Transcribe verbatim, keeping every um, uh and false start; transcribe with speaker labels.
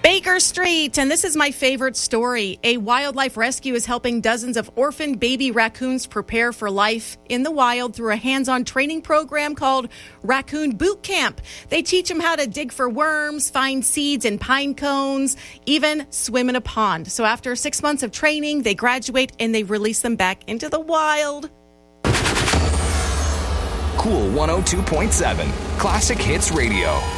Speaker 1: Baker Street, and this is my favorite story. A wildlife rescue is helping dozens of orphan baby raccoons prepare for life in the wild through a hands-on training program called Raccoon Boot Camp. They teach them how to dig for worms, find seeds in pine cones, even swim in a pond. So after six months of training, they graduate and they release them back into the wild.
Speaker 2: Cool one oh two point seven, Classic Hits Radio.